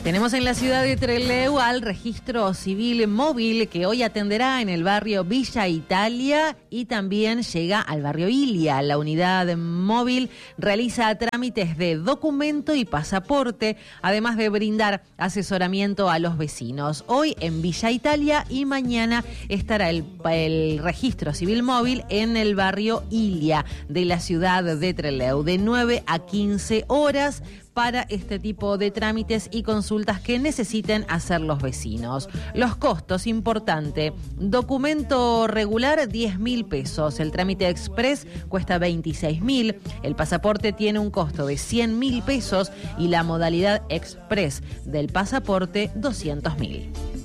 Tenemos en la ciudad de Trelew al registro civil móvil que hoy atenderá en el barrio Villa Italia y también llega al barrio Ilia. La unidad móvil realiza trámites de documento y pasaporte, además de brindar asesoramiento a los vecinos. Hoy en Villa Italia y mañana estará el registro civil móvil en el barrio Ilia de la ciudad de Trelew, de 9 a 15 horas. Para este tipo de trámites y consultas que necesiten hacer los vecinos. Los costos, importante, documento regular 10.000 pesos, el trámite express cuesta 26.000, el pasaporte tiene un costo de 100.000 pesos y la modalidad express del pasaporte 200.000.